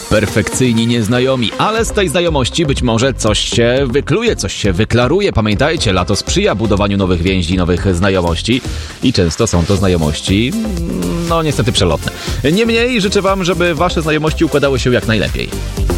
perfekcyjni nieznajomi, ale z tej znajomości być może coś się wykluje, coś się wyklaruje. Pamiętajcie, lato sprzyja budowaniu nowych więzi, nowych znajomości i często są to znajomości, no niestety przelotne. Niemniej życzę wam, żeby wasze znajomości układały się jak najlepiej.